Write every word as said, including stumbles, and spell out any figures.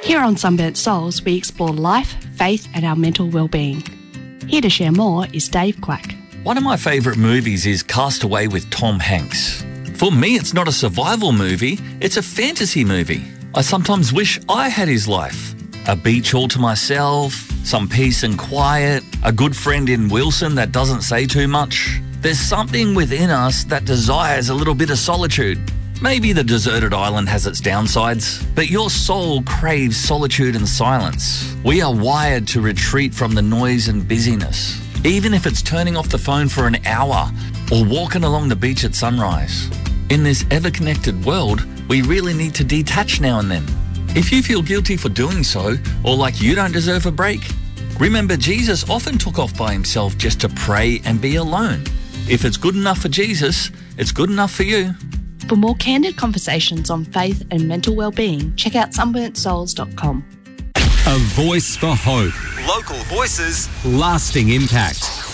Here on Sunburnt Souls, we explore life, faith and our mental well-being. Here to share more is Dave Quack. One of my favourite movies is Cast Away with Tom Hanks. For me, it's not a survival movie, it's a fantasy movie. I sometimes wish I had his life. A beach all to myself, some peace and quiet, a good friend in Wilson that doesn't say too much. There's something within us that desires a little bit of solitude. Maybe the deserted island has its downsides, but your soul craves solitude and silence. We are wired to retreat from the noise and busyness, even if it's turning off the phone for an hour or walking along the beach at sunrise. In this ever-connected world, we really need to detach now and then. If you feel guilty for doing so, or like you don't deserve a break, remember Jesus often took off by himself just to pray and be alone. If it's good enough for Jesus, it's good enough for you. For more candid conversations on faith and mental well-being, check out sunburnt souls dot com. A voice for hope. Local voices. Lasting impact.